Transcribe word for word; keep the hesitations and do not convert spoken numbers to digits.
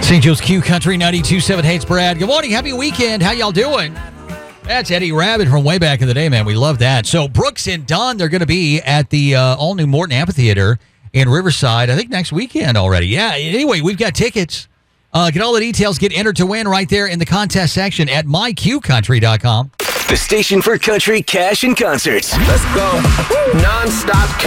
Saint Joe's Q Country ninety-two point seven. Hey, it's Brad. Good morning. Happy weekend. How y'all doing? That's Eddie Rabbit from way back in the day, man. We love that. So Brooks and Dunn, they're going to be at the uh, all-new Morton Amphitheater in Riverside, I think next weekend already. Yeah, anyway, we've got tickets. Uh, get all the details. Get entered to win right there in the contest section at my q country dot com. The station for country, cash, and concerts. Let's go. Non-stop